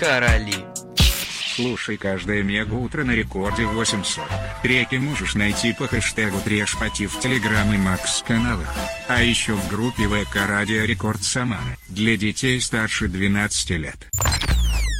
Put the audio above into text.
Короли. Слушай каждое мега-утро на рекорде 840. Треки можешь найти по хэштегу Трешпати в Телеграм и Макс каналах. А еще в группе ВК Радио Рекорд Самара для детей старше 12 лет.